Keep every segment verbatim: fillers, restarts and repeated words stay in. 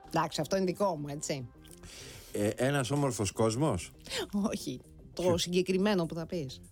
Εντάξει, αυτό είναι δικό μου, έτσι. Ε, ένας όμορφος κόσμος. Όχι, το Ποιο? συγκεκριμένο που θα πεις.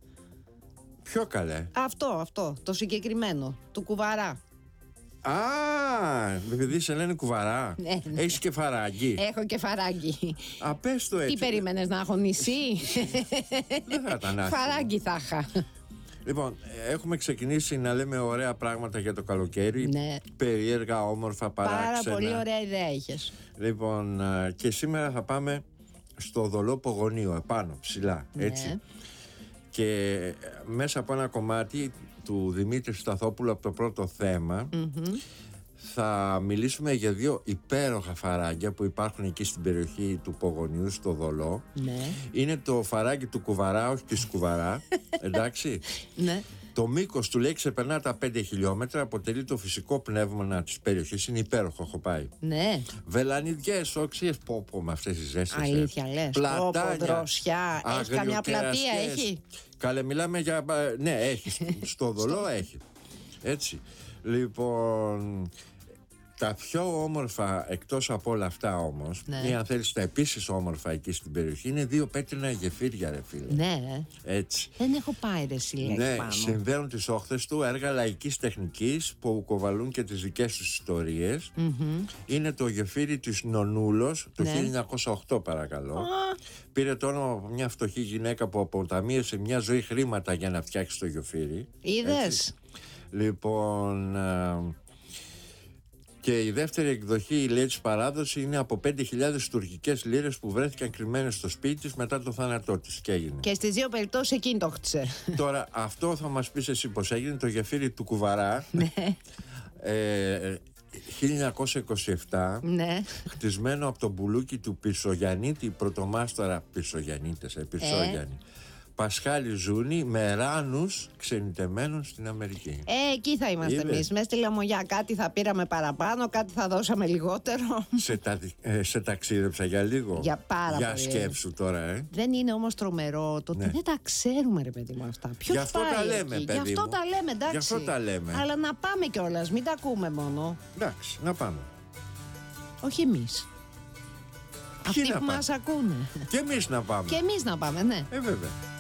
Ποιο καλέ? Αυτό, αυτό, το συγκεκριμένο, του Κουβαρά. Α, επειδή σε λένε Κουβαρά. Ναι, ναι. Έχεις και φαράγγι? Έχω και φαράγγι. Α, πες το έτσι. Τι περίμενες, να έχω νησί? Δεν θα ήταν άσχημο. Φαράγγι θα είχα. Λοιπόν, έχουμε ξεκινήσει να λέμε ωραία πράγματα για το καλοκαίρι. Ναι. Περίεργα, όμορφα, παράξενα. Πάρα πολύ ωραία ιδέα είχες. Λοιπόν, και σήμερα θα πάμε στο Δολό Πογονίου, επάνω, ψηλά, έτσι. Ναι. Και μέσα από ένα κομμάτι του Δημήτρη Σταθόπουλου από το πρώτο θέμα, mm-hmm. θα μιλήσουμε για δύο υπέροχα φαράγγια που υπάρχουν εκεί στην περιοχή του Πογονίου, στο Δολό. Ναι. Είναι το φαράγγι του Κουβαρά, όχι της Κουβαρά. Εντάξει. Ναι. Το μήκος του λέει ξεπερνά τα πέντε χιλιόμετρα, αποτελεί το φυσικό πνεύμα της περιοχής. Είναι υπέροχο, έχω πάει. Ναι. Βελανιδιές, όξιες, πω πω με αυτές τις ζέστες. Αλήθεια λες? Πλατάνια, δροσιά. Έχει καμιά πλατεία, έχει? Καλέ, μιλάμε για... Ναι, έχει. Στο Δολό έχει. Έτσι. Λοιπόν... Τα πιο όμορφα εκτός από όλα αυτά όμως, ναι. ή αν θέλεις τα επίσης όμορφα εκεί στην περιοχή, είναι δύο πέτρινα γεφύρια, ρε φίλε. Ναι. Έτσι. Δεν έχω πάει, ρε σύλλογη, ναι, πάνω. συνδέουν τις όχθες του έργα λαϊκής τεχνικής που κοβαλούν και τις δικές τους ιστορίες. Mm-hmm. Είναι το γεφύρι της Νονούλος το ναι. χίλια εννιακόσια οκτώ, παρακαλώ. Ah. Πήρε το όνομα από μια φτωχή γυναίκα που αποταμίευσε μια ζωή χρήματα για να φτιάξει το γεφύρι. Είδες? Λοιπόν... Και η δεύτερη εκδοχή, λέει, της παράδοση είναι από πέντε χιλιάδες τουρκικές λίρες που βρέθηκαν κρυμμένες στο σπίτι της μετά το θάνατό της. Και έγινε. Και στις δύο περιπτώσεις εκείνη το χτίσε. Τώρα, αυτό θα μας πεις εσύ πως έγινε. Το γεφύρι του Κουβαρά. Ναι. ε, χίλια εννιακόσια είκοσι επτά. Ναι. Χτισμένο από τον μπουλούκι του Πισογιαννίτη, πρωτομάστορα Πισογιαννίτες, ε, Πισόγιαννη. Ε. Πασχάλη Ζούνη, με ράνους ξενιτεμένων στην Αμερική. Ε, εκεί θα είμαστε εμείς. Μέσα στη Λαμογιά κάτι θα πήραμε παραπάνω, κάτι θα δώσαμε λιγότερο. Σε, τα, ε, σε ταξίδεψα για λίγο. Για πάρα για πολύ. σκέψου τώρα, ε. Δεν είναι όμως τρομερό το ότι ναι. δεν τα ξέρουμε, ρε παιδί μου, αυτά. Ποιος γι' αυτό πάει τα λέμε, εκεί? παιδί Γι' αυτό μου. τα λέμε, εντάξει. Γι' αυτό τα λέμε. Αλλά να πάμε κιόλας, μην τα ακούμε μόνο. Εντάξει, να πάμε. Όχι εμείς. Αυτοί που μας ακούνε. Και εμείς να πάμε. Και εμείς να πάμε, ναι. Ε, βέβαια.